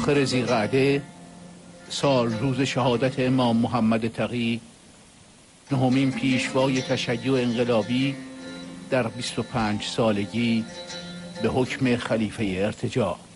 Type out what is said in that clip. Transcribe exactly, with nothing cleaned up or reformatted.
اواخر ذی‌قعده، سال روز شهادت امام محمد تقی، نهمین پیشوای تشیع انقلابی در بیست و پنج سالگی به حکم خلیفه ارتجاع.